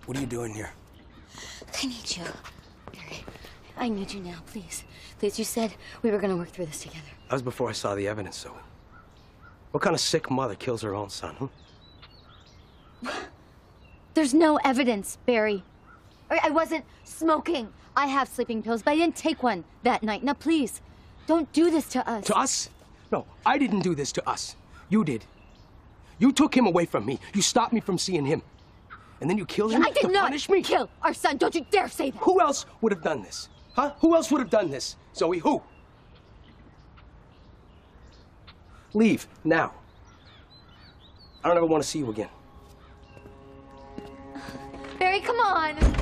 What are you doing here? I need you. Barry, I need you now, please. Please, you said we were gonna work through this together. That was before I saw the evidence, Zoe. What kind of sick mother kills her own son, There's no evidence, Barry. I wasn't smoking. I have sleeping pills, but I didn't take one that night. Now, please, don't do this to us. To us? No, I didn't do this to us. You did. You took him away from me. You stopped me from seeing him. And then you killed him I did to not punish me? kill our son. Don't you dare say that. Who else would have done this? Huh? Who else would have done this? Zoe, who? Leave, now. I don't ever want to see you again. Barry, come on.